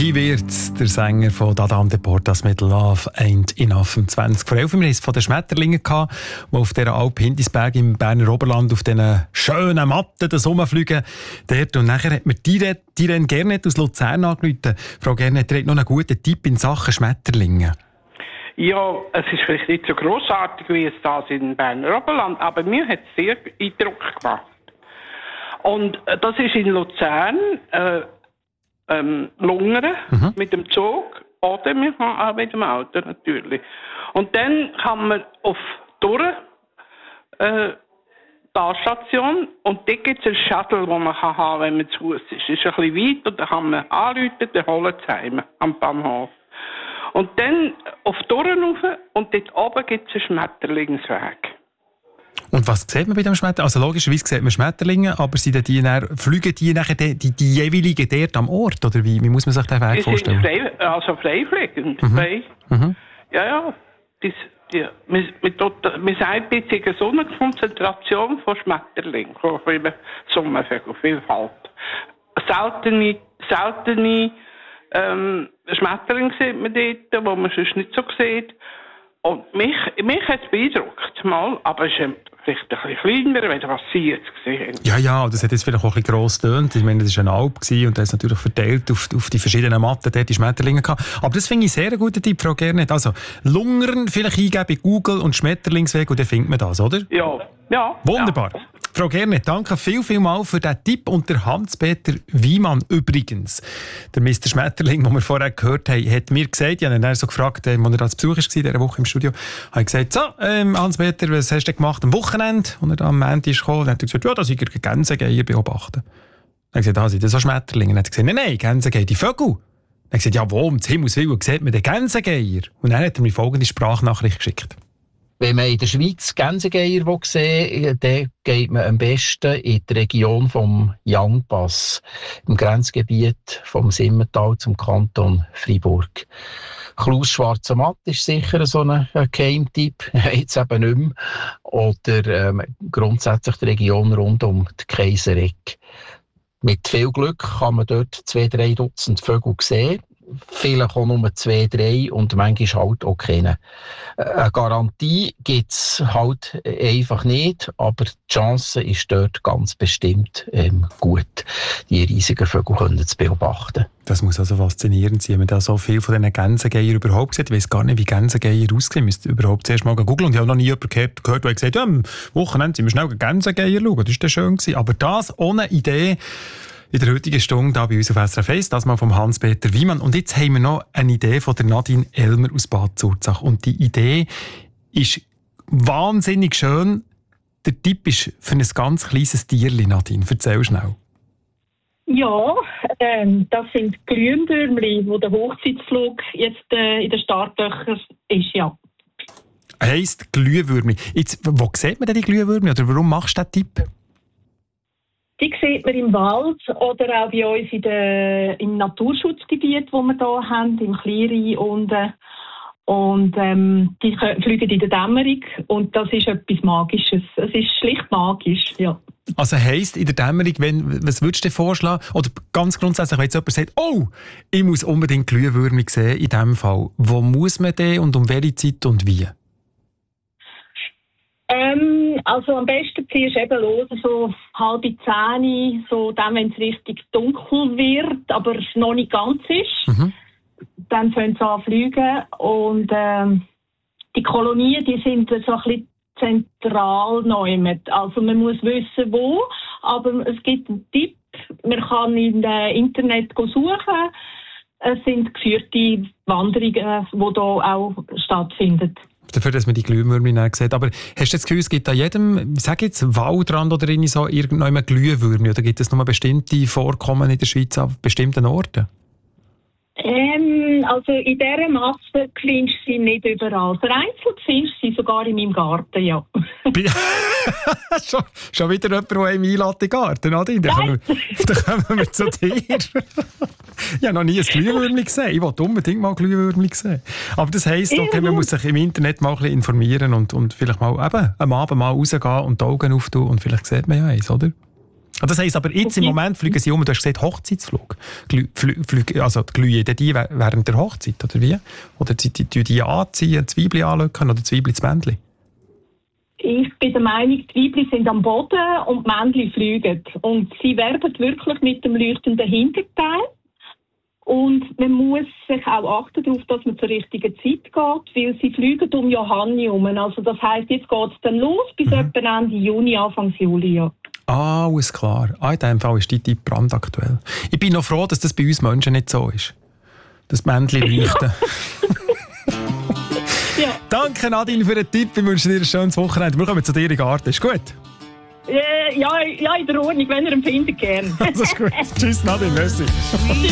Wie wird der Sänger von Adam Deportas mit Love Ain't Enough am 20 vor 11? Wir hatten es von den Schmetterlingen, die auf dieser Alp Hindisberg im Berner Oberland auf diesen schönen Matten rumfliegen. Dort. Und nachher hat mir Irene Gernet aus Luzern angerufen. Frau Gernet, ihr habt noch einen guten Tipp in Sachen Schmetterlinge. Ja, es ist vielleicht nicht so grossartig wie es das in Berner Oberland, aber mir hat es sehr Eindruck gemacht. Und das ist in Luzern, Lungern mit dem Zug oder wir haben auch mit dem Auto natürlich. Und dann kann man auf Tour Talstation und dort gibt es einen Shuttle, den man haben kann, wenn man zu Fuß ist. Es ist ein bisschen weit und dann kann man anrufen, dann holen sie heim am Bahnhof. Und dann auf die Tour rauf und dort oben gibt es einen Schmetterlingsweg. Und was sieht man bei dem Schmetterling? Also logischerweise sieht man Schmetterlinge, aber fliegen die nachher die jeweiligen dort am Ort? Oder wie muss man sich den Weg vorstellen? Freifliegend. Ja. Man sagt, es ist so eine Konzentration von Schmetterlingen, von Sommervielfalt. Seltene Schmetterlinge sieht man dort, wo man sonst nicht so sieht. Und mich hat es beeindruckt, mal, aber es ist vielleicht ein bisschen kleiner, wenn was Sie jetzt gesehen haben. Ja, das hat jetzt vielleicht auch ein bisschen gross getönt. Ich meine, das war eine Alp und da ist natürlich verteilt auf die verschiedenen Matten dort die Schmetterlinge gehabt. Aber das finde ich sehr einen guten Tipp, Frau Gernet. Also, Lungern vielleicht eingeben bei Google und Schmetterlingsweg und dann findet man das, oder? Ja. Wunderbar. Ja. Frau Gernet, danke viel mal für diesen Tipp. Und der Hans-Peter Wiemann übrigens, der Mr. Schmetterling, den wir vorher gehört haben, hat mir gesagt, ich habe ihn dann so gefragt, als er als Besucher war, diese Woche im Studio, habe ich gesagt, so, Hans-Peter, was hast du gemacht am Wochenende, als er am Montag kam? Dann hat er gesagt, ja, da sei er Gänsegeier beobachten. Dann habe ich gesagt, sind das so Schmetterlinge? Dann hat er gesagt, nein, Gänsegeier, die Vögel. Dann habe ich gesagt, ja, wo, um Himmels Willen, sieht man den Gänsegeier? Und dann hat er mir folgende Sprachnachricht geschickt. Wenn man in der Schweiz Gänsegeier sehen will, dann geht man am besten in die Region vom Jangpass, im Grenzgebiet vom Simmental zum Kanton Freiburg. Klaus Schwarzer Matt ist sicher so ein Geheimtipp, jetzt eben nicht mehr. Oder grundsätzlich die Region rund um die Kaiseregg. Mit viel Glück kann man dort 2-3 Dutzend Vögel sehen. Vielleicht auch nur 2-3 und manchmal halt auch keine. Eine Garantie gibt es halt einfach nicht, aber die Chance ist dort ganz bestimmt gut, die riesigen Vögel zu beobachten. Das muss also faszinierend sein, wenn man da so viel von diesen Gänsegeiern überhaupt sieht. Ich weiss gar nicht, wie Gänsegeier aussehen. Ich müsste überhaupt zuerst mal googeln. Und ich habe noch nie jemanden gehört, der gesagt hat, ja, am Wochenende sind wir schnell Gänsegeier schauen. Das war schön gewesen. Aber das ohne Idee in der heutigen Stunde hier bei uns auf SRF 1, das mal vom Hans-Peter Wiemann. Und jetzt haben wir noch eine Idee von der Nadine Elmer aus Bad Zurzach. Und die Idee ist wahnsinnig schön. Der Tipp ist für ein ganz kleines Tierchen, Nadine. Erzähl schnell. Ja, das sind Glühwürmchen, wo der Hochzeitsflug jetzt in den Startlöchern ist, ja. Heisst Glühwürmchen. Jetzt, wo sieht man denn die Glühwürmchen? Oder warum machst du diesen Tipp? Die sieht man im Wald oder auch bei uns im Naturschutzgebiet, das wir hier haben, im Kleinrhein unten. Und die fliegen in der Dämmerung und das ist etwas Magisches. Es ist schlicht magisch, ja. Also heisst in der Dämmerung, was würdest du dir vorschlagen? Oder ganz grundsätzlich, wenn jetzt jemand sagt, oh, ich muss unbedingt Glühwürmchen sehen, in diesem Fall. Wo muss man denn und um welche Zeit und wie? Also am besten ziehst du eben los, so 9:30, so dann, wenn es richtig dunkel wird, aber es noch nicht ganz ist. Dann fangen sie an zu fliegen und die Kolonien, die sind so ein bisschen zentral neu. Also man muss wissen, wo, aber es gibt einen Tipp, man kann im Internet suchen. Es sind geführte Wanderungen, die hier auch stattfinden. Dafür, dass man die Glühwürmchen sieht. Aber hast du das Gefühl, es gibt an jedem, sag jetzt, Waldrand oder in so irgendeinem Glühwürmchen? Oder gibt es nur bestimmte Vorkommen in der Schweiz an bestimmten Orten? Also in dieser Masse findest du sie nicht überall. Vereinzelt findest du sie sogar in meinem Garten, ja. schon wieder jemand, der einem einlädt in den Garten, Nadine? Dann kommen wir zu dir. Ich habe noch nie ein Glühwürmchen gesehen. Ich wollte unbedingt mal Glühwürmchen sehen. Aber das heisst, okay, man muss sich im Internet mal ein bisschen informieren und vielleicht mal eben am Abend mal rausgehen und die Augen auftun und vielleicht sieht man ja eins, oder? Das heisst aber, jetzt im Moment fliegen sie du hast gesagt, Hochzeitsflug. Also glühen die während der Hochzeit, oder wie? Oder die anziehen, Zwiebeln anlöcken oder Zwiebeln zu Männchen? Ich bin der Meinung, die Weibchen sind am Boden und die Männchen fliegen. Und sie werben wirklich mit dem leuchtenden Hinterteil. Und man muss sich auch achten darauf, dass man zur richtigen Zeit geht, weil sie fliegen um Johannium. Also das heisst, jetzt geht es dann los bis etwa Ende Juni, Anfang Juli. Ja. Alles klar. In diesem Fall ist die Tipp brandaktuell. Ich bin noch froh, dass das bei uns Menschen nicht so ist. Das Männchen leuchten. Ja. Danke Nadine für den Tipp. Ich wünsche dir ein schönes Wochenende. Wir kommen zu dir in den Garten. Ist gut? Ja, in der Ordnung, wenn ihr ihn findet, gerne. Das ist gut. Tschüss Nadine, merci.